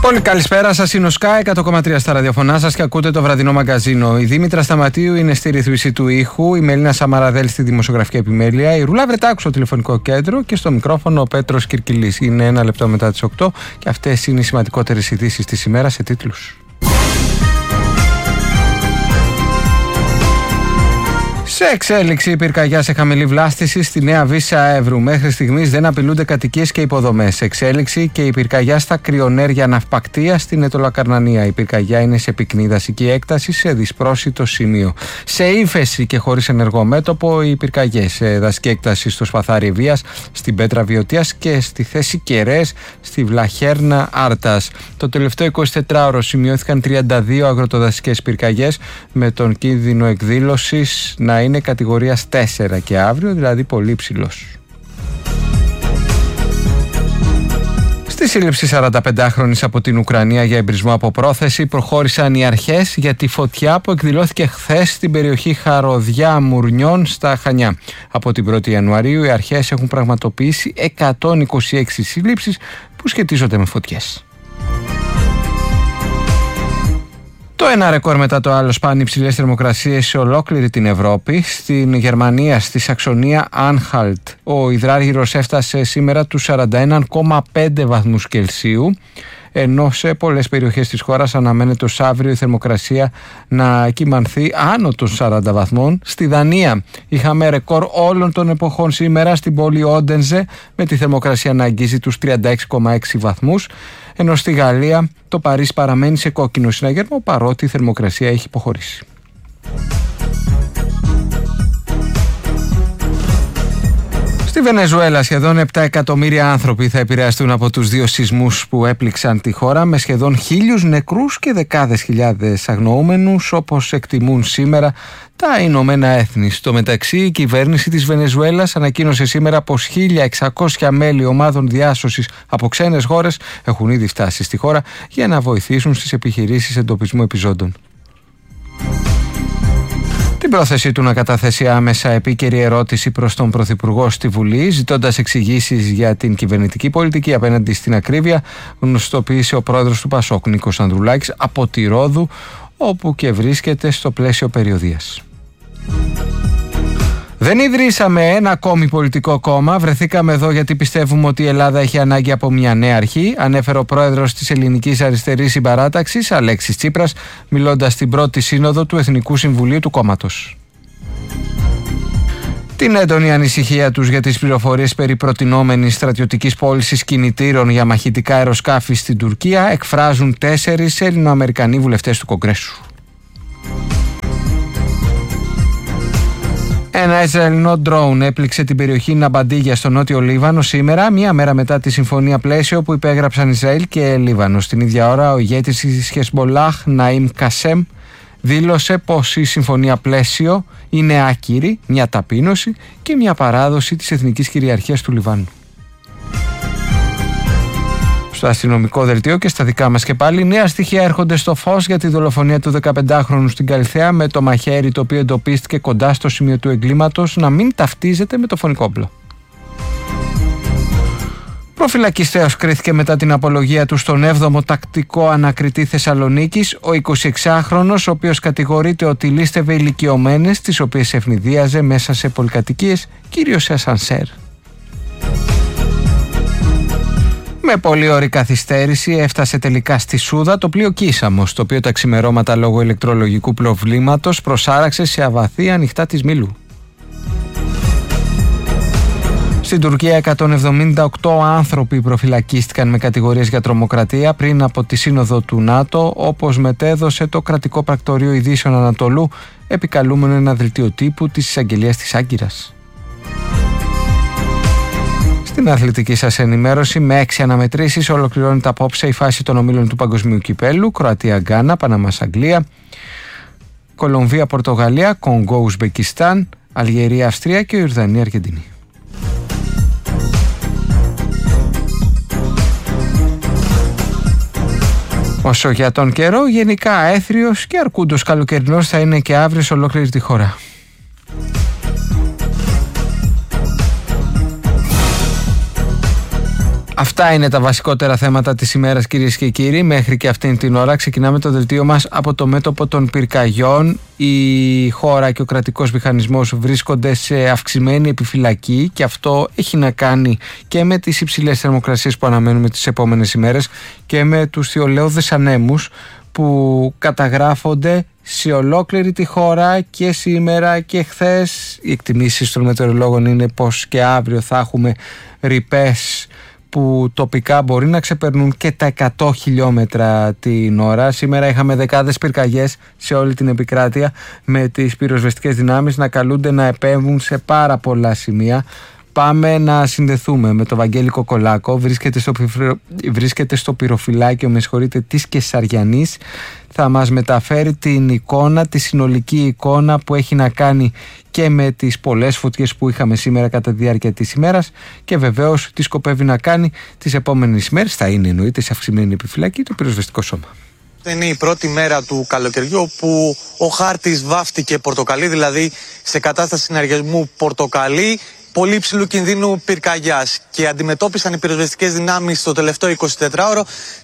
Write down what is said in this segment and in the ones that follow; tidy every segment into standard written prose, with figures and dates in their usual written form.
Πολύ καλησπέρα σας, είναι ο Sky 100,3 στα ραδιοφωνά σας και ακούτε το βραδινό μαγκαζίνο. Η Δήμητρα Σταματίου είναι στη ρύθμιση του ήχου, η Μελίνα Σαμαραδέλ στη δημοσιογραφική επιμέλεια, η Ρούλα Βρετάκου στο τηλεφωνικό κέντρο και στο μικρόφωνο ο Πέτρος Κυρκυλής. Είναι 1 λεπτό μετά τις 8 και αυτές είναι οι σημαντικότερες ειδήσεις της ημέρας σε τίτλους. Σε εξέλιξη η πυρκαγιά σε χαμηλή βλάστηση στη Νέα Βύσσια Εύρου. Μέχρι στιγμής δεν απειλούνται κατοικίες και υποδομές. Σε εξέλιξη και η πυρκαγιά στα Κρυονέρια Ναυπακτία στην Αιτωλακαρνανία. Η πυρκαγιά είναι σε πυκνή δασική έκταση σε δυσπρόσιτο σημείο. Σε ύφεση και χωρίς ενεργό μέτωπο οι πυρκαγιές. Σε δασική έκταση στο Σπαθάρι Βίας, στην Πέτρα Βιωτίας και στη θέση Κερές στη Βλαχέρνα Άρτας. Το τελευταίο 24ωρο σημειώθηκαν 32 αγροτοδασικές πυρκαγιές με τον κίνδυνο εκδήλωσης να είναι κατηγορίας 4 και αύριο, δηλαδή πολύ υψηλός. Στη σύλληψη 45χρονης από την Ουκρανία για εμπρισμό από πρόθεση προχώρησαν οι αρχές για τη φωτιά που εκδηλώθηκε χθες στην περιοχή Χαροδιά Μουρνιών στα Χανιά. Από την 1η Ιανουαρίου οι αρχές έχουν πραγματοποιήσει 126 σύλληψεις που σχετίζονται με φωτιές. Το ένα ρεκόρ μετά το άλλο σπάνι υψηλές θερμοκρασίες σε ολόκληρη την Ευρώπη. Στην Γερμανία, στη Σαξονία Άνχαλτ, ο υδράργυρος έφτασε σήμερα τους 41,5 βαθμούς Κελσίου, ενώ σε πολλές περιοχές της χώρας αναμένεται ως αύριο η θερμοκρασία να κυμανθεί άνω των 40 βαθμών. Στη Δανία είχαμε ρεκόρ όλων των εποχών σήμερα στην πόλη Όντενζε, με τη θερμοκρασία να αγγίζει τους 36,6 βαθμούς, ενώ στη Γαλλία το Παρίσι παραμένει σε κόκκινο συναγερμό παρότι η θερμοκρασία έχει υποχωρήσει. Στη Βενεζουέλα σχεδόν 7 εκατομμύρια άνθρωποι θα επηρεαστούν από τους δύο σεισμούς που έπληξαν τη χώρα, με σχεδόν 1.000 νεκρούς και δεκάδες χιλιάδες αγνοούμενους, όπως εκτιμούν σήμερα τα Ηνωμένα Έθνη. Στο μεταξύ, η κυβέρνηση της Βενεζουέλας ανακοίνωσε σήμερα πως 1.600 μέλη ομάδων διάσωσης από ξένες χώρες έχουν ήδη φτάσει στη χώρα για να βοηθήσουν στις επιχειρήσεις εντοπισμού επιζώντων. Την πρόθεσή του να καταθέσει άμεσα επίκαιρη ερώτηση προς τον Πρωθυπουργό στη Βουλή, ζητώντας εξηγήσεις για την κυβερνητική πολιτική απέναντι στην ακρίβεια, γνωστοποίησε ο πρόεδρος του Πασόκ, Νίκος Ανδρουλάκης, από τη Ρόδου, όπου και βρίσκεται στο πλαίσιο περιοδίας. Δεν ιδρύσαμε ένα ακόμη πολιτικό κόμμα. Βρεθήκαμε εδώ γιατί πιστεύουμε ότι η Ελλάδα έχει ανάγκη από μια νέα αρχή, ανέφερε ο πρόεδρος της Ελληνικής Αριστερής Συμπαράταξης, Αλέξης Τσίπρας, μιλώντας στην πρώτη σύνοδο του Εθνικού Συμβουλίου του κόμματος. Την έντονη ανησυχία τους για τις πληροφορίες περί προτινόμενης στρατιωτικής πώλησης κινητήρων για μαχητικά αεροσκάφη στην Τουρκία εκφράζουν 4 Ελληνοαμερικανοί βουλευτές του Κογκρέσου. Ένα Ισραηλινό ντρόουν έπληξε την περιοχή Ναμπαντίγια στο νότιο Λίβανο σήμερα, μία μέρα μετά τη συμφωνία πλαίσιο που υπέγραψαν Ισραήλ και Λίβανο. Στην ίδια ώρα, ο ηγέτης της Χεσμολάχ, Ναΐμ Κασέμ, δήλωσε πως η συμφωνία πλαίσιο είναι άκυρη, μια ταπείνωση και μια παράδοση της εθνικής κυριαρχίας του Λιβάνου. Στο αστυνομικό δελτίο και στα δικά μας και πάλι, νέα στοιχεία έρχονται στο φως για τη δολοφονία του 15χρονου στην Καλιθέα, με το μαχαίρι το οποίο εντοπίστηκε κοντά στο σημείο του εγκλήματος να μην ταυτίζεται με το φωνικό όπλο. Προφυλακιστέως κρίθηκε μετά την απολογία του στον 7ο τακτικό ανακριτή Θεσσαλονίκης ο 26χρονος, ο οποίος κατηγορείται ότι λίστευε ηλικιωμένες, τις οποίες ευνηδίαζε μέσα σε πολυκατοικίες, κυρίως σε ασανσέρ. Με πολλή ώρη καθυστέρηση έφτασε τελικά στη Σούδα το πλοίο Κίσαμος, το οποίο τα ξημερώματα λόγω ηλεκτρολογικού προβλήματος προσάραξε σε αβαθή ανοιχτά της Μήλου. Στην Τουρκία 178 άνθρωποι προφυλακίστηκαν με κατηγορίες για τρομοκρατία πριν από τη σύνοδο του ΝΑΤΟ, όπως μετέδωσε το κρατικό πρακτορείο ειδήσεων Ανατολού, επικαλούμενο ένα δελτίο τύπου της εισαγγελίας της Άγκυρας. Στην αθλητική σας ενημέρωση, με 6 αναμετρήσεις ολοκληρώνεται απόψε η φάση των ομίλων του Παγκοσμίου Κυπέλλου, Κροατία-Γκάνα, Παναμάς-Αγγλία, Κολομβία-Πορτογαλία, Κονγκό-Ουσμπεκιστάν, Αλγερία-Αυστρία και Ιορδανία-Αργεντινή. Όσο για τον καιρό, γενικά έθριος και αρκούντος καλοκαιρινός θα είναι και αύριο σε ολόκληρη τη χώρα. Αυτά είναι τα βασικότερα θέματα της ημέρας, κυρίες και κύριοι. Μέχρι και αυτήν την ώρα ξεκινάμε το δελτίο μας από το μέτωπο των πυρκαγιών. Η χώρα και ο κρατικός μηχανισμός βρίσκονται σε αυξημένη επιφυλακή και αυτό έχει να κάνει και με τις υψηλές θερμοκρασίες που αναμένουμε τις επόμενες ημέρες και με τους θειολαώδες ανέμους που καταγράφονται σε ολόκληρη τη χώρα και σήμερα και χθες. Οι εκτιμήσεις των μετεωρολόγων είναι πως και αύριο θα έχουμε ρηπές που τοπικά μπορεί να ξεπερνούν και τα 100 χιλιόμετρα την ώρα. Σήμερα είχαμε δεκάδες πυρκαγιές σε όλη την επικράτεια, με τις πυροσβεστικές δυνάμεις να καλούνται να επέμβουν σε πάρα πολλά σημεία. Πάμε να συνδεθούμε με τον Βαγγέλη Κοκολάκο. Βρίσκεται στο πυροφυλάκιο, της Κεσαριανής. Θα μας μεταφέρει την εικόνα, τη συνολική εικόνα που έχει να κάνει και με τις πολλές φωτιές που είχαμε σήμερα κατά τη διάρκεια της ημέρας και βεβαίως τι σκοπεύει να κάνει τις επόμενες ημέρες. Θα είναι εννοείται σε αυξημένη επιφυλακή το πυροσβεστικό σώμα. Είναι η πρώτη μέρα του καλοκαιριού που ο χάρτης βάφτηκε πορτοκαλί, δηλαδή σε κατάσταση συνεργασμού πορτοκαλί, πολύ υψηλού κινδύνου πυρκαγιάς, και αντιμετώπισαν οι πυροσβεστικές δυνάμεις το τελευταίο 24ωρο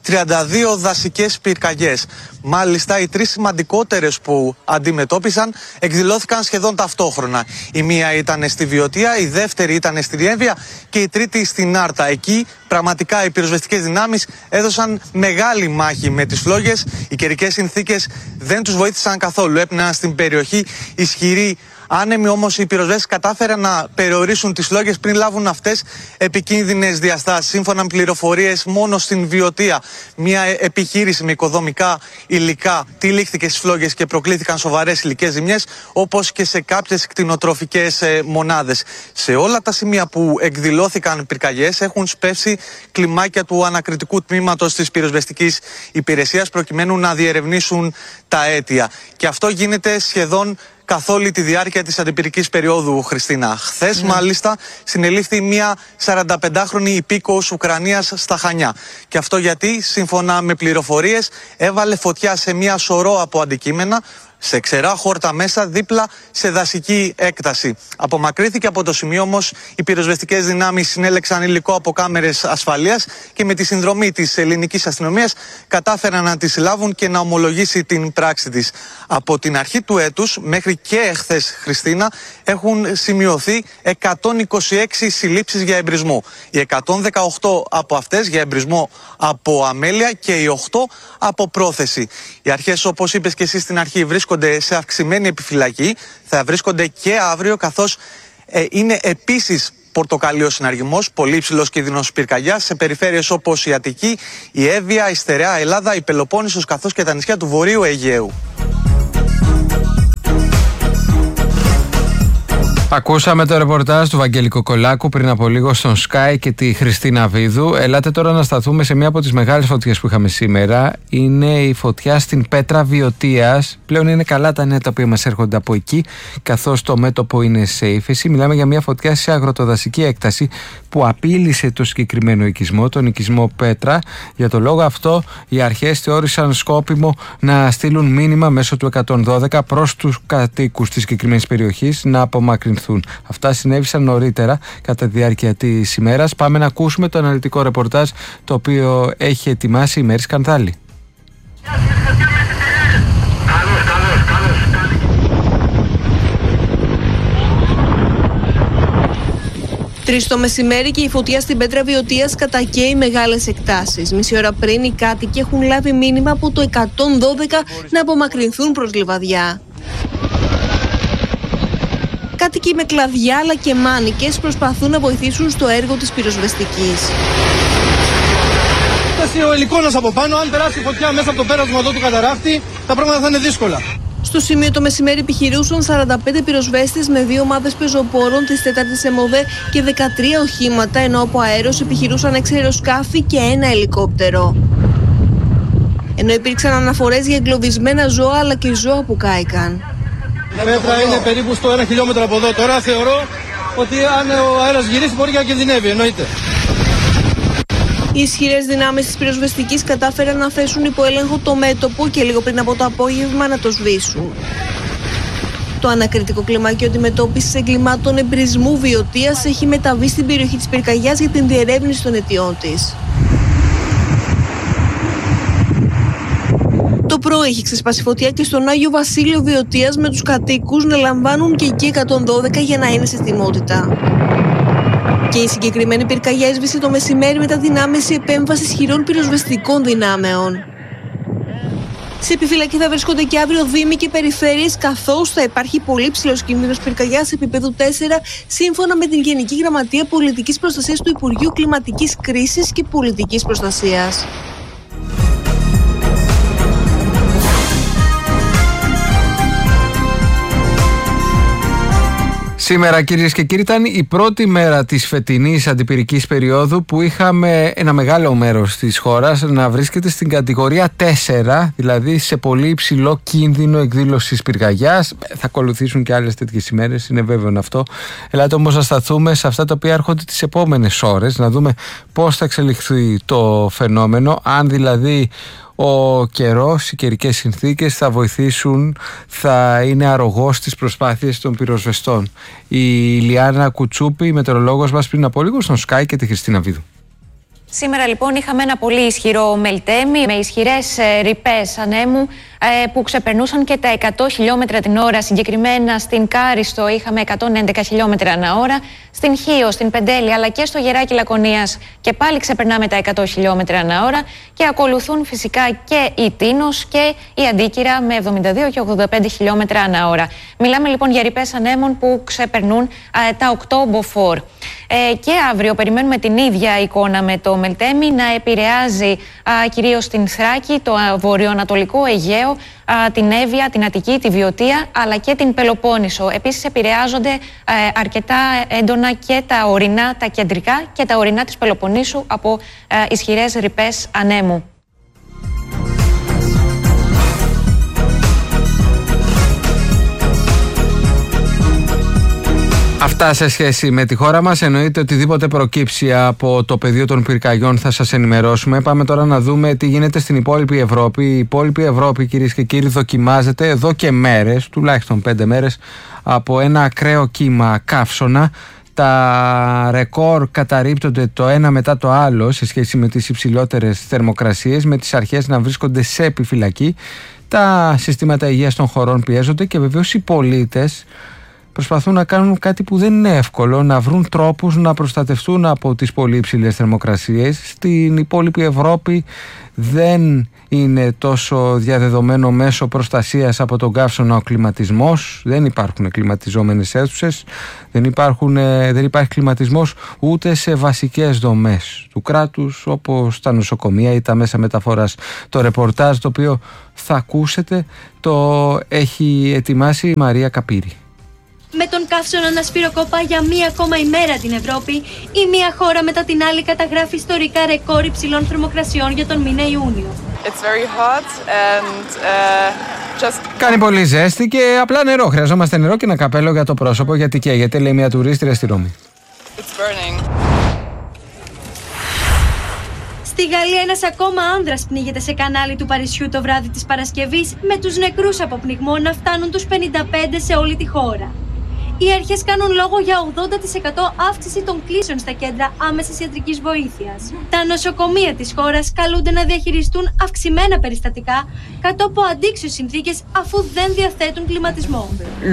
32 δασικές πυρκαγιές. Μάλιστα, οι τρεις σημαντικότερες που αντιμετώπισαν εκδηλώθηκαν σχεδόν ταυτόχρονα. Η μία ήταν στη Βιωτία, η δεύτερη ήταν στη Ριέμβεια και η τρίτη στην Άρτα. Εκεί πραγματικά οι πυροσβεστικές δυνάμεις έδωσαν μεγάλη μάχη με τις φλόγες. Οι καιρικές συνθήκες δεν τους βοήθησαν καθόλου. Έπνεαν στην περιοχή ισχυροί άνεμοι, όμως οι πυροσβέστες κατάφεραν να περιορίσουν τις φλόγες πριν λάβουν αυτές επικίνδυνες διαστάσεις. Σύμφωνα με πληροφορίες, μόνο στην Βιωτία μια επιχείρηση με οικοδομικά υλικά τυλίχθηκε στις φλόγες και προκλήθηκαν σοβαρές υλικές ζημιές, όπως και σε κάποιες κτηνοτροφικές μονάδες. Σε όλα τα σημεία που εκδηλώθηκαν πυρκαγιές έχουν σπεύσει κλιμάκια του ανακριτικού τμήματος της πυροσβεστικής υπηρεσίας προκειμένου να διερευνήσουν τα αίτια. Και αυτό γίνεται σχεδόν καθ' όλη τη διάρκεια της αντιπυρικής περίοδου, Χριστίνα. Χθες, μάλιστα, συνελήφθη μια 45χρονη υπήκοος Ουκρανίας στα Χανιά. Και αυτό γιατί, σύμφωνα με πληροφορίες, έβαλε φωτιά σε μια σωρό από αντικείμενα, σε ξερά χόρτα μέσα, δίπλα σε δασική έκταση. Απομακρύθηκε από το σημείο, όμως, οι πυροσβεστικές δυνάμεις συνέλεξαν υλικό από κάμερες ασφαλείας και με τη συνδρομή της ελληνικής αστυνομίας κατάφεραν να τη συλλάβουν και να ομολογήσει την πράξη της. Από την αρχή του έτους μέχρι και εχθές, Χριστίνα, έχουν σημειωθεί 126 συλλήψεις για εμπρισμό. Οι 118 από αυτές για εμπρισμό από αμέλεια και οι 8 από πρόθεση. Οι αρχές, όπως είπες και εσύ στην αρχή, βρίσκονται σε αυξημένη επιφυλακή. Θα βρίσκονται και αύριο, καθώς είναι επίσης πορτοκαλί ο συναργυμός, πολύ υψηλός κίνδυνος πυρκαγιάς σε περιφέρειες όπως η Αττική, η Εύβοια, η Στερεά Ελλάδα, η Πελοπόννησος καθώς και τα νησιά του Βορείου Αιγαίου. Ακούσαμε το ρεπορτάζ του Βαγγέλη Κοκολάκου πριν από λίγο στον Sky και τη Χριστίνα Βίδου. Ελάτε τώρα να σταθούμε σε μία από τις μεγάλες φωτιές που είχαμε σήμερα. Είναι η φωτιά στην Πέτρα Βιωτίας. Πλέον είναι καλά τα νέα τα οποία μας έρχονται από εκεί, καθώς το μέτωπο είναι σε ύφεση. Μιλάμε για μία φωτιά σε αγροτοδασική έκταση που απείλησε το συγκεκριμένο οικισμό, τον οικισμό Πέτρα. Για το λόγο αυτό, οι αρχές θεώρησαν σκόπιμο να στείλουν μήνυμα μέσω του 112 προς τους κατοίκους της συγκεκριμένης περιοχής να απομακρυνθούν. Αυτά συνέβησαν νωρίτερα κατά τη διάρκεια της ημέρας. Πάμε να ακούσουμε το αναλυτικό ρεπορτάζ το οποίο έχει ετοιμάσει η Μέρη Σκανδάλη. Τρεις το μεσημέρι και η φωτιά στην Πέτρα Βιωτίας κατακαίει μεγάλες εκτάσεις. Μισή ώρα πριν οι κάτοικοι έχουν λάβει μήνυμα από το 112 να απομακρυνθούν προς Λιβαδιά. Κάτοικοι με κλαδιά αλλά και μάνικες προσπαθούν να βοηθήσουν στο έργο της πυροσβεστικής. Ο ελικόνας από πάνω, αν περάσει η φωτιά μέσα από το πέρασμα εδώ του καταράκτη, τα πράγματα θα είναι δύσκολα. Στο σημείο το μεσημέρι επιχειρούσαν 45 πυροσβέστες με 2 ομάδες πεζοπόρων της 4ης ΕΜΟΔΕ και 13 οχήματα, ενώ από αέρος επιχειρούσαν 6 αεροσκάφη και 1 ελικόπτερο. Ενώ υπήρξαν αναφορές για εγκλωβισμένα ζώα αλλά και ζώα που κάηκαν. Η Πέτρα είναι περίπου στο 1 χιλιόμετρο από εδώ. Τώρα θεωρώ ότι αν ο αέρας γυρίσει μπορεί και να κινδυνεύει, εννοείται. Οι ισχυρές δυνάμεις της πυροσβεστικής κατάφεραν να θέσουν υπό έλεγχο το μέτωπο και λίγο πριν από το απόγευμα να το σβήσουν. Το ανακριτικό κλιμάκιο αντιμετώπισης εγκλημάτων εμπρισμού βιωτείας έχει μεταβεί στην περιοχή της πυρκαγιάς για την διερεύνηση των αιτιών της. Το πρωί έχει ξεσπάσει φωτιά και στον Άγιο Βασίλειο Βιωτίας, με τους κατοίκους να λαμβάνουν και εκεί 112 για να είναι σε ετοιμότητα. Και η συγκεκριμένη πυρκαγιά έσβησε το μεσημέρι μετά την άμεση επέμβαση ισχυρών πυροσβεστικών δυνάμεων. Σε επιφυλακή θα βρίσκονται και αύριο δήμοι και περιφέρειες, καθώς θα υπάρχει πολύ ψηλός κίνδυνος πυρκαγιάς επίπεδου 4, σύμφωνα με την Γενική Γραμματεία Πολιτικής Προστασίας του Υπουργείου Κλιματικής Κρίσης και Πολιτικής Προστασίας. Σήμερα, κυρίες και κύριοι, ήταν η πρώτη μέρα της φετινής αντιπυρικής περίοδου που είχαμε ένα μεγάλο μέρος της χώρας να βρίσκεται στην κατηγορία 4, δηλαδή σε πολύ υψηλό κίνδυνο εκδήλωσης πυρκαγιάς. Θα ακολουθήσουν και άλλες τέτοιες ημέρες, είναι βέβαιο αυτό. Ελάτε όμως να σταθούμε σε αυτά τα οποία έρχονται τις επόμενες ώρες, να δούμε πώς θα εξελιχθεί το φαινόμενο, αν δηλαδή ο καιρός, οι καιρικές συνθήκες θα βοηθήσουν, θα είναι αρρωγός στις προσπάθειες των πυροσβεστών. Η Λιάννα Κουτσούπη, η μετεωρολόγος μας πριν από λίγο στον Sky, και τη Χριστίνα Βίδου. Σήμερα λοιπόν είχαμε ένα πολύ ισχυρό μελτέμι με ισχυρές ρηπές ανέμου που ξεπερνούσαν και τα 100 χιλιόμετρα την ώρα. Συγκεκριμένα στην Κάριστο είχαμε 111 χιλιόμετρα ανά ώρα, στην Χίο, στην Πεντέλη αλλά και στο Γεράκι Λακωνίας και πάλι ξεπερνάμε τα 100 χιλιόμετρα ανά ώρα, και ακολουθούν φυσικά και η Τίνος και η Αντίκυρα με 72 και 85 χιλιόμετρα ανά ώρα. Μιλάμε λοιπόν για ρηπές ανέμων που ξεπερνούν τα 8 μποφόρ. Και αύριο περιμένουμε την ίδια εικόνα με το μελτέμι να επηρεάζει κυρίως την Θράκη, το βορειοανατολικό Αιγαίο, την Εύβοια, την Αττική, τη Βιωτία αλλά και την Πελοπόννησο. Επίσης επηρεάζονται αρκετά έντονα και τα ορεινά, τα κεντρικά και τα ορεινά της Πελοποννήσου από ισχυρές ρηπές ανέμου. Αυτά σε σχέση με τη χώρα μας. Εννοείται οτιδήποτε προκύψει από το πεδίο των πυρκαγιών θα σας ενημερώσουμε. Πάμε τώρα να δούμε τι γίνεται στην υπόλοιπη Ευρώπη. Η υπόλοιπη Ευρώπη, κυρίες και κύριοι, δοκιμάζεται εδώ και μέρες, τουλάχιστον 5 μέρες, από ένα ακραίο κύμα καύσωνα. Τα ρεκόρ καταρρίπτονται το ένα μετά το άλλο σε σχέση με τις υψηλότερες θερμοκρασίες, με τις αρχές να βρίσκονται σε επιφυλακή. Τα συστήματα υγείας των χωρών πιέζονται και βεβαίως οι πολίτες προσπαθούν να κάνουν κάτι που δεν είναι εύκολο, να βρουν τρόπους να προστατευτούν από τις πολύ υψηλές θερμοκρασίες. Στην υπόλοιπη Ευρώπη δεν είναι τόσο διαδεδομένο μέσο προστασίας από τον καύσωνα ο κλιματισμός. Δεν υπάρχουν κλιματιζόμενες αίθουσες, δεν υπάρχει κλιματισμός ούτε σε βασικές δομές του κράτους όπως τα νοσοκομεία ή τα μέσα μεταφοράς. Το ρεπορτάζ το οποίο θα ακούσετε το έχει ετοιμάσει η Μαρία Καπύρη. Με τον καύσωνα να σφυροκόπα για μία ακόμα ημέρα την Ευρώπη, η μία χώρα μετά την άλλη καταγράφει ιστορικά ρεκόρ υψηλών θερμοκρασιών για τον μήνα Ιούνιο. Κάνει πολύ ζέστη και απλά νερό. Χρειαζόμαστε νερό και ένα καπέλο για το πρόσωπο, γιατί καίγεται, λέει μια τουρίστρια στη Ρώμη. Στη Γαλλία ένας ακόμα άνδρας πνίγεται σε κανάλι του Παρισιού το βράδυ της Παρασκευής, με τους νεκρούς από πνιγμό να φτάνουν τους 55 σε όλη τη χώρα. Οι αρχές κάνουν λόγο για 80% αύξηση των κλήσεων στα κέντρα άμεσης ιατρικής βοήθειας. Τα νοσοκομεία της χώρας καλούνται να διαχειριστούν αυξημένα περιστατικά κάτω από αντίξιες συνθήκες, αφού δεν διαθέτουν κλιματισμό.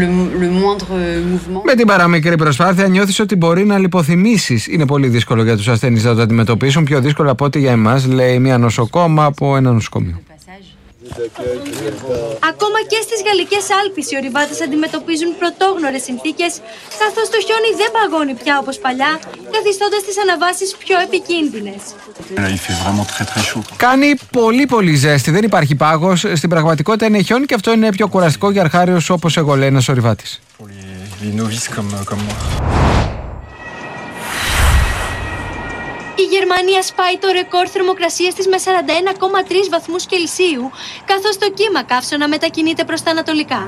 Με την παραμικρή προσπάθεια νιώθεις ότι μπορεί να λιποθυμήσεις. Είναι πολύ δύσκολο για τους ασθενείς να το αντιμετωπίσουν, πιο δύσκολο από ό,τι για εμάς, λέει μια νοσοκόμα από ένα νοσοκομείο. Ακόμα και στις Γαλλικές Άλπεις οι ορειβάτες αντιμετωπίζουν πρωτόγνωρες συνθήκες, καθώς το χιόνι δεν παγώνει πια όπως παλιά, καθιστώντας τις αναβάσεις πιο επικίνδυνες. Κάνει πολύ ζέστη, δεν υπάρχει πάγος. Στην πραγματικότητα είναι χιόνι και αυτό είναι πιο κουραστικό για αρχάριους όπως εγώ, λέει ένας ορειβάτης. Η Γερμανία σπάει το ρεκόρ θερμοκρασίας της με 41,3 βαθμούς Κελσίου, καθώς το κύμα καύσωνα μετακινείται προς τα ανατολικά.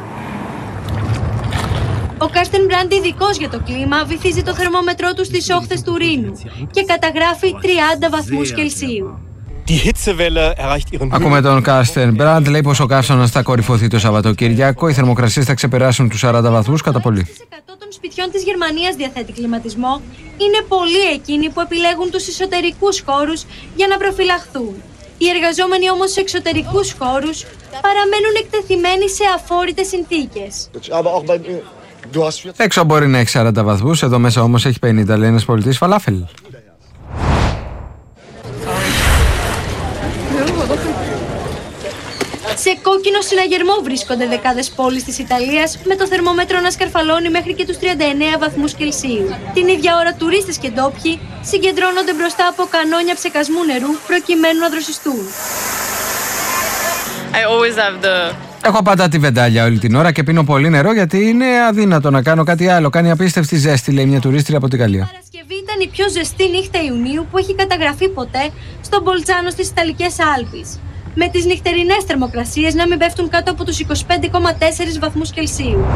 Ο Κάρστεν Μπραντ, ειδικός για το κλίμα, βυθίζει το θερμόμετρό του στις όχθες του Ρήνου και καταγράφει 30 βαθμούς Κελσίου. Ακούμε τον Κάρστερ Μπραντ, λέει πως ο καύσωνας θα κορυφωθεί το Σαββατοκύριακο. Οι θερμοκρασίες θα ξεπεράσουν τους 40 βαθμούς κατά πολύ. 100% των σπιτιών της Γερμανίας διαθέτει κλιματισμό. Είναι πολλοί εκείνοι που επιλέγουν τους εσωτερικούς χώρους για να προφυλαχθούν. Οι εργαζόμενοι όμως σε εξωτερικούς χώρους παραμένουν εκτεθειμένοι σε αφόρητες συνθήκες. Έξω μπορεί να έχει 40 βαθμούς, εδώ μέσα όμως έχει 50, λέει ένας πολιτής φαλάφελ. Σε κόκκινο συναγερμό βρίσκονται δεκάδες πόλεις της Ιταλίας, με το θερμόμετρο να σκαρφαλώνει μέχρι και τους 39 βαθμούς Κελσίου. Την ίδια ώρα τουρίστες και ντόπιοι συγκεντρώνονται μπροστά από κανόνια ψεκασμού νερού προκειμένου να δροσιστούν. Έχω πάντα τη βεντάλια όλη την ώρα και πίνω πολύ νερό γιατί είναι αδύνατο να κάνω κάτι άλλο. Κάνει απίστευτη ζέστη, λέει μια τουρίστρια από την Γαλλία. Η Παρασκευή ήταν η πιο ζεστή νύχτα Ιουνίου που έχει καταγραφεί ποτέ στον Μπολτσάνο στις Ιταλικές Άλπεις, με τις νυχτερινές θερμοκρασίες να μην πέφτουν κάτω από τους 25,4 βαθμούς Κελσίου.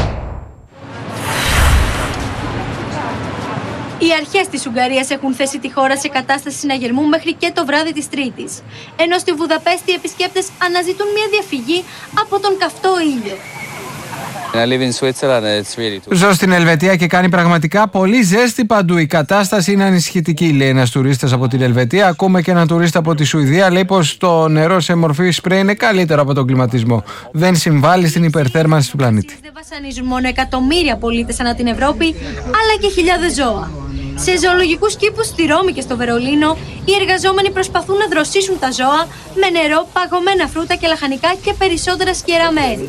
Οι αρχές της Ουγγαρίας έχουν θέσει τη χώρα σε κατάσταση συναγερμού μέχρι και το βράδυ της Τρίτης, ενώ στη Βουδαπέστη οι επισκέπτες αναζητούν μια διαφυγή από τον καυτό ήλιο. Ζω στην Ελβετία και κάνει πραγματικά πολύ ζέστη παντού. Η κατάσταση είναι ανησυχητική, λέει ένας τουρίστας από την Ελβετία. Ακούμε και έναν τουρίστα από τη Σουηδία, λέει πως το νερό σε μορφή σπρέι είναι καλύτερο από τον κλιματισμό. Δεν συμβάλλει στην υπερθέρμανση του πλανήτη. Δεν βασανίζουν μόνο εκατομμύρια πολίτες ανά την Ευρώπη, αλλά και χιλιάδες ζώα. Σε ζωολογικούς κήπους στη Ρώμη και στο Βερολίνο, οι εργαζόμενοι προσπαθούν να δροσίσουν τα ζώα με νερό, παγωμένα φρούτα και λαχανικά και περισσότερα σκερά μέρη.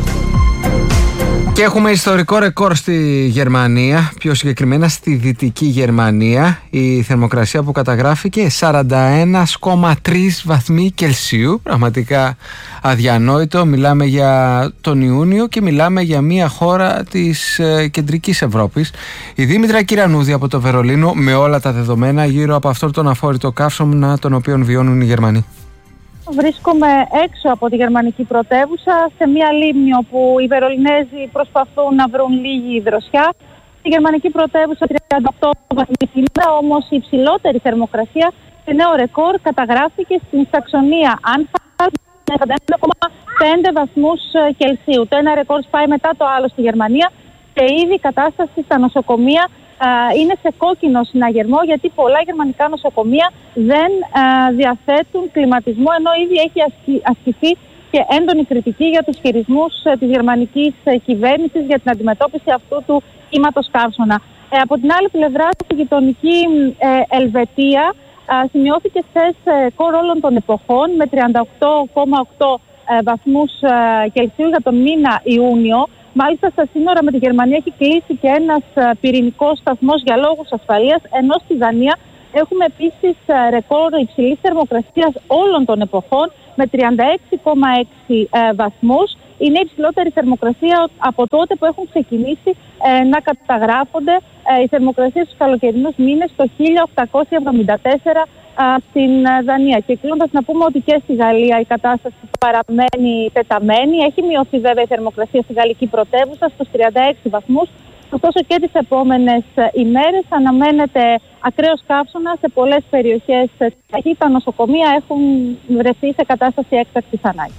Και έχουμε ιστορικό ρεκόρ στη Γερμανία, πιο συγκεκριμένα στη Δυτική Γερμανία. Η θερμοκρασία που καταγράφηκε 41,3 βαθμοί Κελσίου. Πραγματικά αδιανόητο. Μιλάμε για τον Ιούνιο και μιλάμε για μια χώρα της κεντρικής Ευρώπης. Η Δήμητρα Κυρανούδη από το Βερολίνο με όλα τα δεδομένα γύρω από αυτόν τον αφόρητο καύσωνα τον οποίο βιώνουν οι Γερμανοί. Βρίσκομαι έξω από τη γερμανική πρωτεύουσα, σε μια λίμνη όπου οι Βερολινέζοι προσπαθούν να βρουν λίγη δροσιά. Στη γερμανική πρωτεύουσα 38 βαθμοί σήμερα, όμως η υψηλότερη θερμοκρασία σε νέο ρεκόρ καταγράφηκε στην Σαξονία Άνχαλτ με 41,5 βαθμούς Κελσίου. Το ένα ρεκόρ σπάει μετά το άλλο στη Γερμανία και ήδη η κατάσταση στα νοσοκομεία είναι σε κόκκινο συναγερμό, γιατί πολλά γερμανικά νοσοκομεία δεν διαθέτουν κλιματισμό, ενώ ήδη έχει ασκηθεί και έντονη κριτική για τους χειρισμούς της γερμανικής κυβέρνησης για την αντιμετώπιση αυτού του κύματος καύσωνα. Από την άλλη πλευρά, στη γειτονική Ελβετία, σημειώθηκε χθες ρεκόρ όλων των εποχών με 38,8 βαθμούς Κελσίου για τον μήνα Ιούνιο. Μάλιστα, στα σύνορα με τη Γερμανία έχει κλείσει και ένας πυρηνικός σταθμός για λόγους ασφαλείας, ενώ στη Δανία έχουμε επίσης ρεκόρ υψηλής θερμοκρασίας όλων των εποχών με 36,6 βαθμούς. Είναι η υψηλότερη θερμοκρασία από τότε που έχουν ξεκινήσει να καταγράφονται οι θερμοκρασίες στους καλοκαιρινούς μήνες το 1874 στην Δανία. Και κλείνοντας να πούμε ότι και στη Γαλλία η κατάσταση παραμένει τεταμένη. Έχει μειωθεί βέβαια η θερμοκρασία στη γαλλική πρωτεύουσα στους 36 βαθμούς. Ωστόσο και τις επόμενες ημέρες αναμένεται ακραίος καύσωνα σε πολλές περιοχές. Τα νοσοκομεία έχουν βρεθεί σε κατάσταση έκτακτης ανάγκης.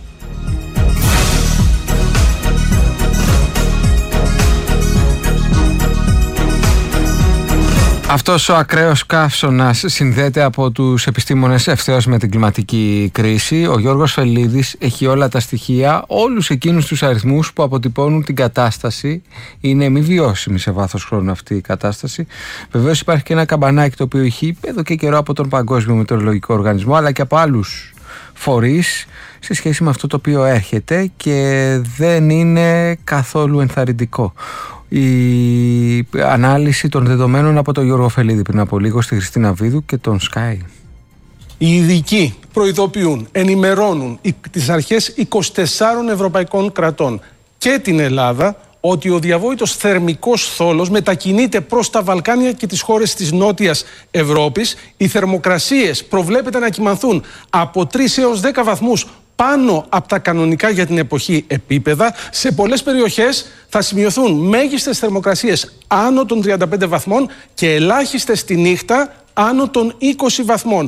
Αυτός ο ακραίος καύσωνας συνδέεται από τους επιστήμονες ευθέως με την κλιματική κρίση. Ο Γιώργος Φελίδης έχει όλα τα στοιχεία, όλους εκείνους τους αριθμούς που αποτυπώνουν την κατάσταση. Είναι μη βιώσιμη σε βάθος χρόνου αυτή η κατάσταση. Βεβαίως υπάρχει και ένα καμπανάκι το οποίο έχει εδώ και καιρό από τον Παγκόσμιο Μετεωρολογικό Οργανισμό, αλλά και από άλλους φορείς σε σχέση με αυτό το οποίο έρχεται και δεν είναι καθόλου ενθαρρυντικό. Η ανάλυση των δεδομένων από τον Γιώργο Φελίδη πριν από λίγο στη Χριστίνα Βίδου και τον Sky. Οι ειδικοί προειδοποιούν, ενημερώνουν τις αρχές 24 ευρωπαϊκών κρατών και την Ελλάδα ότι ο διαβόητος θερμικός θόλος μετακινείται προς τα Βαλκάνια και τις χώρες της Νότιας Ευρώπης. Οι θερμοκρασίες προβλέπεται να κυμανθούν από 3 έως 10 βαθμούς πάνω από τα κανονικά για την εποχή επίπεδα. Σε πολλές περιοχές θα σημειωθούν μέγιστες θερμοκρασίες άνω των 35 βαθμών και ελάχιστες τη νύχτα άνω των 20 βαθμών.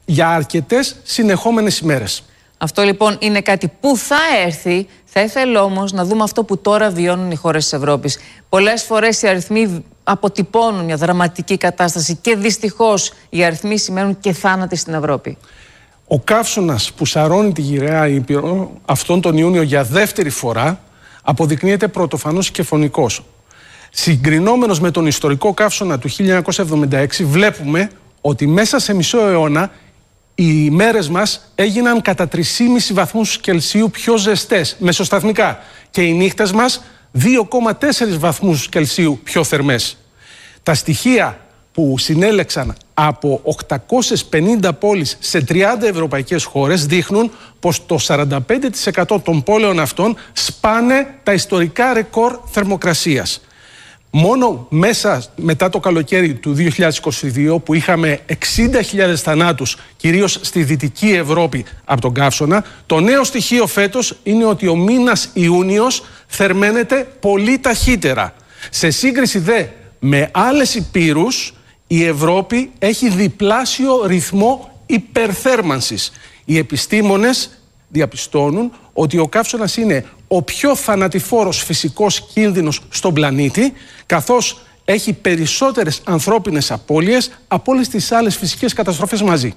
για αρκετές συνεχόμενες ημέρες. Αυτό λοιπόν είναι κάτι που θα έρθει. Θα ήθελα όμως να δούμε αυτό που τώρα βιώνουν οι χώρες της Ευρώπης. Πολλές φορές οι αριθμοί αποτυπώνουν μια δραματική κατάσταση και δυστυχώς οι αριθμοί σημαίνουν και θάνατοι στην Ευρώπη. Ο καύσωνας που σαρώνει τη γυραιά Ήπειρο αυτόν τον Ιούνιο για δεύτερη φορά αποδεικνύεται πρωτοφανώς και φωνικός. Συγκρινόμενος με τον ιστορικό καύσωνα του 1976, βλέπουμε ότι μέσα σε μισό αιώνα οι μέρες μας έγιναν κατά 3,5 βαθμούς Κελσίου πιο ζεστές μεσοσταθμικά και οι νύχτες μας 2,4 βαθμούς Κελσίου πιο θερμές. Τα στοιχεία που συνέλεξαν από 850 πόλεις σε 30 ευρωπαϊκές χώρες δείχνουν πως το 45% των πόλεων αυτών σπάνε τα ιστορικά ρεκόρ θερμοκρασίας. Μόνο μετά το καλοκαίρι του 2022 που είχαμε 60.000 θανάτους κυρίως στη Δυτική Ευρώπη από τον καύσωνα, το νέο στοιχείο φέτος είναι ότι ο μήνας Ιούνιος θερμαίνεται πολύ ταχύτερα. Σε σύγκριση δε με άλλες υπήρους, η Ευρώπη έχει διπλάσιο ρυθμό υπερθέρμανσης. Οι επιστήμονες διαπιστώνουν ότι ο καύσωνας είναι ο πιο θανατηφόρος φυσικός κίνδυνος στον πλανήτη, καθώς έχει περισσότερες ανθρώπινες απώλειες από όλες τις άλλες φυσικές καταστροφές μαζί.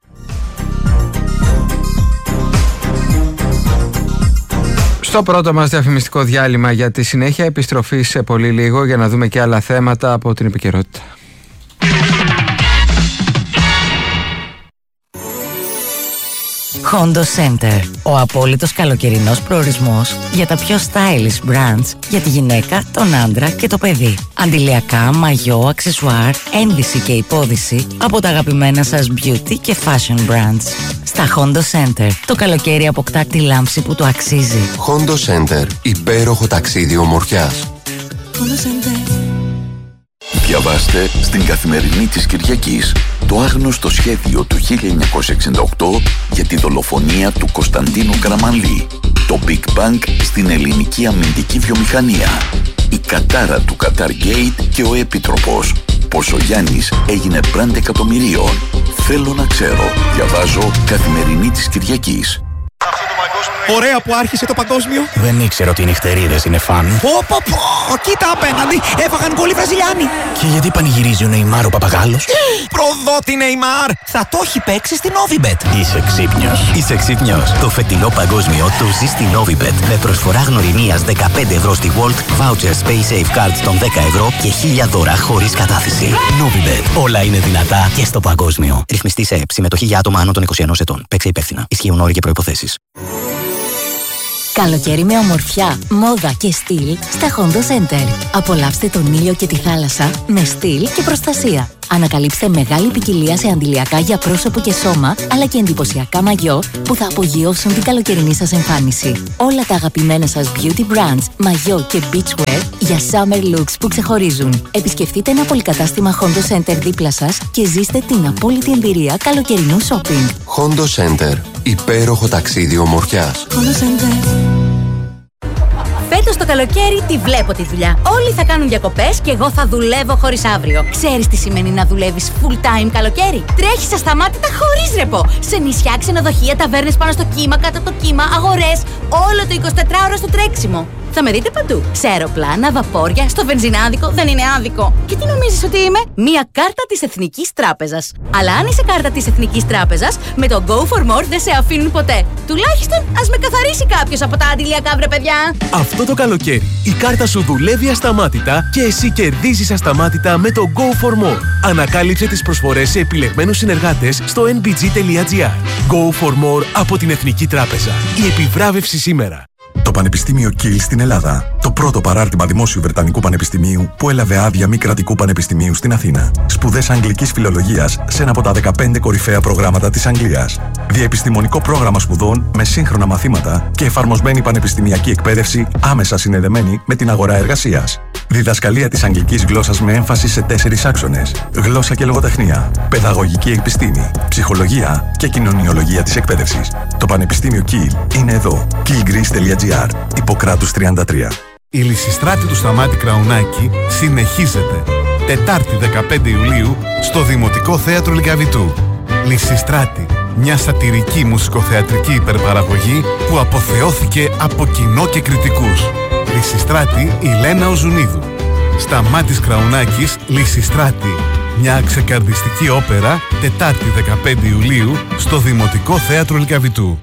Στο πρώτο μας διαφημιστικό διάλειμμα, για τη συνέχεια επιστροφή σε πολύ λίγο για να δούμε και άλλα θέματα από την επικαιρότητα. Hondo Center. Ο απόλυτος καλοκαιρινός προορισμός για τα πιο stylish brands για τη γυναίκα, τον άντρα και το παιδί. Αντιλιακά, μαγιό, αξεσουάρ, ένδυση και υπόδυση από τα αγαπημένα σας beauty και fashion brands. Στα Hondo Center, το καλοκαίρι αποκτά τη λάμψη που το αξίζει. Hondo Center. Υπέροχο ταξίδι ομορφιάς. Hondo Center. Διαβάστε στην Καθημερινή της Κυριακής το άγνωστο σχέδιο του 1968 για τη δολοφονία του Κωνσταντίνου Καραμανλή, το Big Bang στην ελληνική αμυντική βιομηχανία, η κατάρα του Qatar Gate και ο Επίτροπος, πως ο Γιάννης έγινε μπραντ εκατομμυρίων. Θέλω να ξέρω. Διαβάζω Καθημερινή της Κυριακής. Ωραία που άρχισε το παγκόσμιο. Δεν ήξερα ότι οι νυχτερίδες είναι φαν. Κοίτα απέναντι, έφαγαν γκολ οι Βραζιλιάνοι. Και γιατί πανηγυρίζει ο Νεϊμάρ ο Παπαγάλος? Προδότη Νεϊμάρ, θα το έχει παίξει στην Novibet. Είσαι ξύπνιος. Είσαι ξύπνιος. Το φετινό παγκόσμιο το ζει στην Novibet. Με προσφορά γνωριμίας 15 ευρώ στη Volt, voucher Space Safe Cards των 10 ευρώ και 1000 δώρα χωρίς κατάθεση. Novibet. Όλα είναι δυνατά και στο παγκόσμιο. Ρυθμιστή σε ΕΠ. Συμμετοχή για άτομα άνω των 21 ετών. Παίξε υπεύθυνα. Ισχύουν όροι και προϋποθέσεις. Καλοκαίρι με ομορφιά, μόδα και στυλ στα Hondo Center. Απολαύστε τον ήλιο και τη θάλασσα με στυλ και προστασία. Ανακαλύψτε μεγάλη ποικιλία σε αντιλιακά για πρόσωπο και σώμα, αλλά και εντυπωσιακά μαγιό που θα απογειώσουν την καλοκαιρινή σας εμφάνιση. Όλα τα αγαπημένα σας beauty brands, μαγιό και beachwear για summer looks που ξεχωρίζουν. Επισκεφτείτε ένα πολυκατάστημα Hondo Center δίπλα σας και ζήστε την απόλυτη εμπειρία καλοκαιρινού shopping. Hondo Center. Υπέροχο ταξίδι ομορφιάς. Hondo Center. Φέτος το καλοκαίρι τη βλέπω τη δουλειά. Όλοι θα κάνουν διακοπές και εγώ θα δουλεύω χωρίς αύριο. Ξέρεις τι σημαίνει να δουλεύεις full time καλοκαίρι? Τρέχεις ασταμάτητα χωρίς ρεπό. Σε νησιά, ξενοδοχεία, ταβέρνες πάνω στο κύμα, κάτω από το κύμα, αγορές. Όλο το 24ωρο στο τρέξιμο. Θα με δείτε παντού. Σε αεροπλάνα, βαπόρια, στο βενζινάδικο. Δεν είναι άδικο. Και τι νομίζεις ότι είμαι? Μία κάρτα της Εθνικής Τράπεζας. Αλλά αν είσαι κάρτα της Εθνικής Τράπεζας, με το Go for More δεν σε αφήνουν ποτέ. Τουλάχιστον ας με καθαρίσει κάποιος από τα αντιλιακά, βρε παιδιά. Αυτό το καλοκαίρι η κάρτα σου δουλεύει ασταμάτητα και εσύ κερδίζεις ασταμάτητα με το Go for More. Ανακάλυψε τις προσφορές σε επιλεγμένους συνεργάτες στο nbg.gr. Go for More από την Εθνική Τράπεζα. Η επιβράβευση σήμερα. Το Πανεπιστήμιο Kiel στην Ελλάδα. Το πρώτο παράρτημα δημόσιου Βρετανικού Πανεπιστημίου που έλαβε άδεια μη κρατικού πανεπιστημίου στην Αθήνα. Σπουδές Αγγλικής Φιλολογίας σε ένα από τα 15 κορυφαία προγράμματα της Αγγλίας. Διαεπιστημονικό πρόγραμμα σπουδών με σύγχρονα μαθήματα και εφαρμοσμένη πανεπιστημιακή εκπαίδευση άμεσα συνδεδεμένη με την αγορά εργασίας. Διδασκαλία της αγγλικής γλώσσας με έμφαση σε 4 άξονες. Γλώσσα και λογοτεχνία, παιδαγωγική επιστήμη, ψυχολογία και κοινωνιολογία της εκπαίδευσης. Το Πανεπιστήμιο Kiel είναι εδώ. kielgreece.gr. Ιπποκράτους 33. Η Λυσιστράτη του Σταμάτη Κραουνάκη συνεχίζεται. Τετάρτη 15 Ιουλίου στο Δημοτικό Θέατρο Λυκαβητού. Λυσιστράτη, μια σατιρική μουσικοθεατρική υπερπαραγωγή που αποθεώθηκε από κοινό και κριτικούς. Λυσιστράτη, η Λένα Οζουνίδου. Σταμάτης Κραουνάκης, Λυσιστράτη. Μια ξεκαρδιστική όπερα, Τετάρτη 15 Ιουλίου, στο Δημοτικό Θέατρο Λυκαβητού.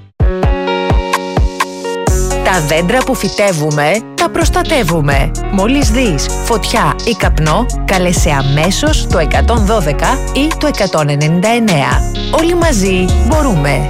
Τα δέντρα που φυτεύουμε, τα προστατεύουμε. Μόλις δεις φωτιά ή καπνό, καλέσαι αμέσως το 112 ή το 199. Όλοι μαζί μπορούμε.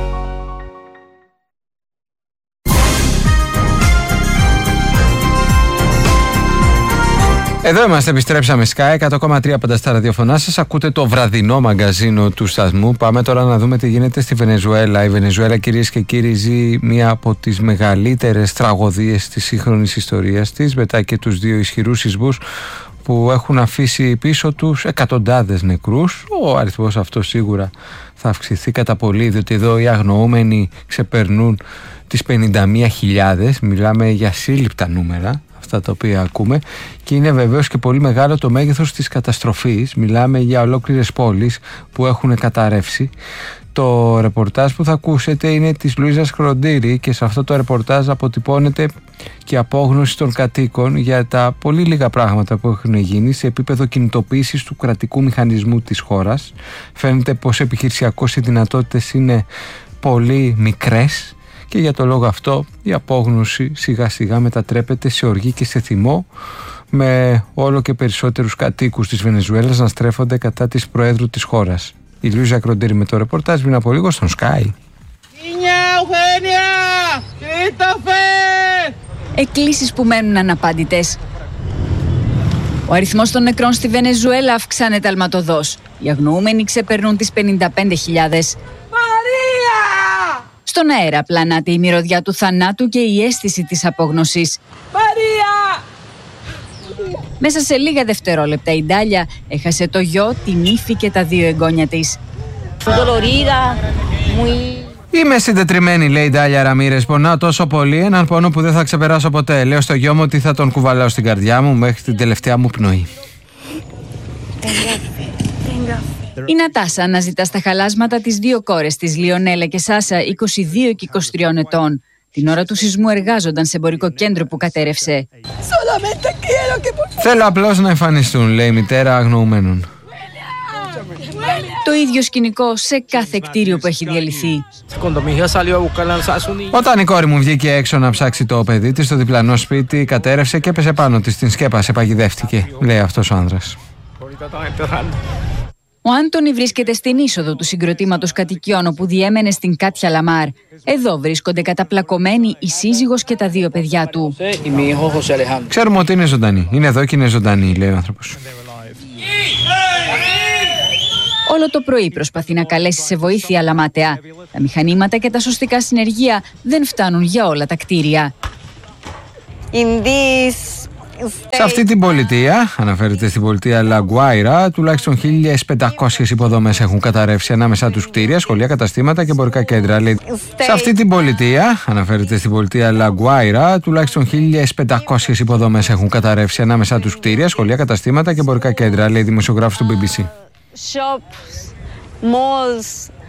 Εδώ είμαστε, επιστρέψαμε Sky, 100,3 πάντα στα ραδιοφωνά σας. Ακούτε το βραδινό μαγκαζίνο του σταθμού. Πάμε τώρα να δούμε τι γίνεται στη Βενεζουέλα. Η Βενεζουέλα, κυρίες και κύριοι, ζει μία από τις μεγαλύτερες τραγωδίες της σύγχρονης ιστορίας της, μετά και τους δύο ισχυρούς σεισμούς που έχουν αφήσει πίσω τους εκατοντάδες νεκρούς. Ο αριθμός αυτός σίγουρα θα αυξηθεί κατά πολύ, διότι εδώ οι αγνοούμενοι ξεπερνούν τις 51.000. Μιλάμε για σύλληπτα νούμερα αυτά τα οποία ακούμε, και είναι βεβαίως και πολύ μεγάλο το μέγεθος της καταστροφής. Μιλάμε για ολόκληρες πόλεις που έχουν καταρρεύσει. Το ρεπορτάζ που θα ακούσετε είναι της Λουίζας Κροντήρη, και σε αυτό το ρεπορτάζ αποτυπώνεται και απόγνωση των κατοίκων για τα πολύ λίγα πράγματα που έχουν γίνει σε επίπεδο κινητοποίησης του κρατικού μηχανισμού της χώρας. Φαίνεται πως επιχειρησιακώς οι δυνατότητες είναι πολύ μικρές, και για το λόγο αυτό η απόγνωση σιγά σιγά μετατρέπεται σε οργή και σε θυμό, με όλο και περισσότερους κατοίκους της Βενεζουέλας να στρέφονται κατά της Προέδρου της χώρας. Η Λουίζα Κροντήρη με το ρεπορτάζ πριν από λίγο στον Sky. Εκκλήσεις που μένουν αναπάντητες. Ο αριθμός των νεκρών στη Βενεζουέλα αυξάνεται αλματωδώς. Οι αγνοούμενοι ξεπερνούν τις 55.000. Στον αέρα πλανάται η μυρωδιά του θανάτου και η αίσθηση της απόγνωσης. Μαρία! Μέσα σε λίγα δευτερόλεπτα η Ντάλια έχασε το γιο, την ύφη και τα δύο εγγόνια της. Είμαι συντετριμένη, λέει η Ντάλια Ραμίρες. Πονάω τόσο πολύ, έναν πόνο που δεν θα ξεπεράσω ποτέ. Λέω στο γιο μου ότι θα τον κουβαλάω στην καρδιά μου μέχρι την τελευταία μου πνοή. Η Νατάσα αναζητά στα χαλάσματα τις δύο κόρες της, Λιονέλα και Σάσα, 22 και 23 ετών. Την ώρα του σεισμού εργάζονταν σε εμπορικό κέντρο που κατέρευσε. Θέλω απλώς να εμφανιστούν, λέει η μητέρα αγνοουμένων. Το ίδιο σκηνικό σε κάθε κτίριο που έχει διαλυθεί. Όταν η κόρη μου βγήκε έξω να ψάξει το παιδί της, στο διπλανό σπίτι κατέρευσε και έπεσε πάνω της, την σκέπασε, παγιδεύτηκε, λέει αυτός ο άνδρας. Ο Άντωνη βρίσκεται στην είσοδο του συγκροτήματος κατοικιών όπου διέμενε στην Κάτια Λαμάρ. Εδώ βρίσκονται καταπλακωμένοι η σύζυγος και τα δύο παιδιά του. Ξέρουμε ότι είναι ζωντανή. Είναι εδώ και είναι ζωντανή, λέει ο άνθρωπος. Όλο το πρωί προσπαθεί να καλέσει σε βοήθεια, αλλά μάταια. Τα μηχανήματα και τα σωστικά συνεργεία δεν φτάνουν για όλα τα κτίρια. Σε αυτή την πολιτεία, αναφέρεται στην πολιτεία Λαγκουάιρα, τουλάχιστον 1.500 υποδομές έχουν καταρρεύσει, ανάμεσα τους κτίρια, σχολεία, καταστήματα και εμπορικά κέντρα. Σε αυτή την πολιτεία, αναφέρεται στην πολιτεία Λαγκουάιρα, τουλάχιστον 1.500 υποδομές έχουν καταρρεύσει, ανάμεσα τους κτίρια, σχολεία, καταστήματα και εμπορικά κέντρα, λέει δημοσιογράφος του BBC.